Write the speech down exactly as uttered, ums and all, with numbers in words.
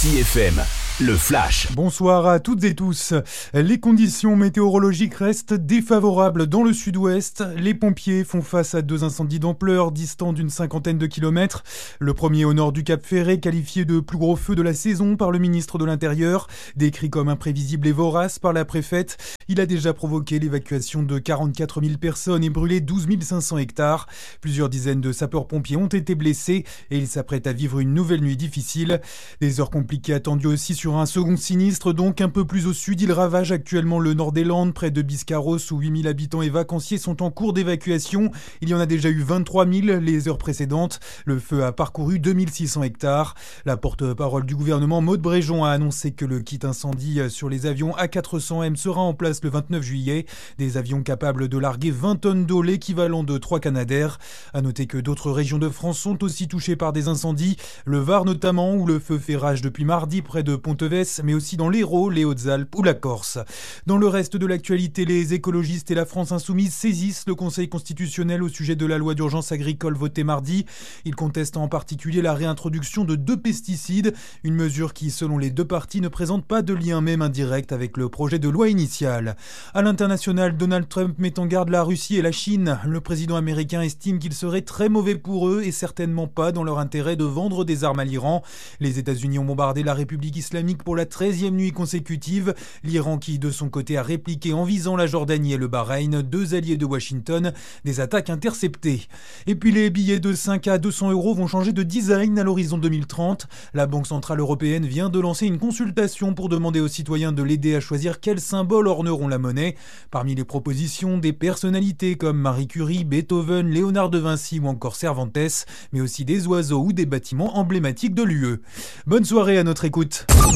Ici F M, le flash. Bonsoir à toutes et tous. Les conditions météorologiques restent défavorables dans le sud-ouest. Les pompiers font face à deux incendies d'ampleur distants d'une cinquantaine de kilomètres. Le premier au nord du Cap Ferret, qualifié de plus gros feu de la saison par le ministre de l'Intérieur, décrit comme imprévisible et vorace par la préfète. Il a déjà provoqué l'évacuation de quarante-quatre mille personnes et brûlé douze mille cinq cents hectares. Plusieurs dizaines de sapeurs-pompiers ont été blessés et ils s'apprêtent à vivre une nouvelle nuit difficile. Des heures compliquées attendues aussi sur un second sinistre, donc un peu plus au sud. Il ravage actuellement le nord des Landes, près de Biscarrosse, où huit mille habitants et vacanciers sont en cours d'évacuation. Il y en a déjà eu vingt-trois mille les heures précédentes. Le feu a parcouru deux mille six cents hectares. La porte-parole du gouvernement, Maud Bréjon, a annoncé que le kit incendie sur les avions A quatre cents M sera en place le vingt-neuf juillet. Des avions capables de larguer vingt tonnes d'eau, l'équivalent de trois Canadair. À noter que d'autres régions de France sont aussi touchées par des incendies. Le Var notamment, où le feu fait rage depuis mardi près de Ponteves, mais aussi dans l'Hérault, les Hautes-Alpes ou la Corse. Dans le reste de l'actualité, les écologistes et la France insoumise saisissent le Conseil constitutionnel au sujet de la loi d'urgence agricole votée mardi. Ils contestent en particulier la réintroduction de deux pesticides, une mesure qui, selon les deux parties, ne présente pas de lien même indirect avec le projet de loi initial. À l'international, Donald Trump met en garde la Russie et la Chine. Le président américain estime qu'il serait très mauvais pour eux et certainement pas dans leur intérêt de vendre des armes à l'Iran. Les États-Unis ont bombardé la République islamique pour la treizième nuit consécutive. L'Iran qui, de son côté, a répliqué en visant la Jordanie et le Bahreïn, deux alliés de Washington, des attaques interceptées. Et puis les billets de cinq à deux cents euros vont changer de design à l'horizon deux mille trente. La Banque Centrale Européenne vient de lancer une consultation pour demander aux citoyens de l'aider à choisir quels symboles orneront la monnaie. Parmi les propositions, des personnalités comme Marie Curie, Beethoven, Léonard de Vinci ou encore Cervantes, mais aussi des oiseaux ou des bâtiments emblématiques de l'U E. Bonne soirée à notre écoute.